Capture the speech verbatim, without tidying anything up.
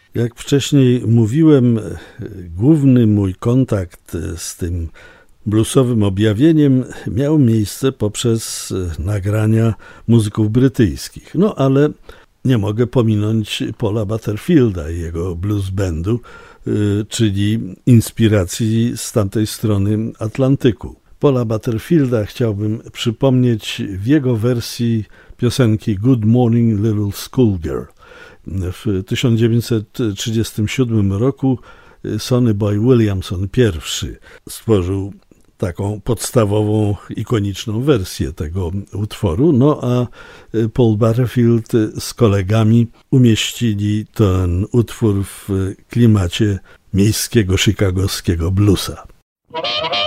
Jak wcześniej mówiłem, główny mój kontakt z tym bluesowym objawieniem miał miejsce poprzez nagrania muzyków brytyjskich. No ale nie mogę pominąć Paula Butterfielda i jego blues bandu, czyli inspiracji z tamtej strony Atlantyku. Paula Butterfielda chciałbym przypomnieć w jego wersji piosenki Good Morning Little Schoolgirl. W tysiąc dziewięćset trzydziestym siódmym roku Sonny Boy Williamson pierwszy stworzył taką podstawową, ikoniczną wersję tego utworu, no a Paul Butterfield z kolegami umieścili ten utwór w klimacie miejskiego chicagowskiego bluesa.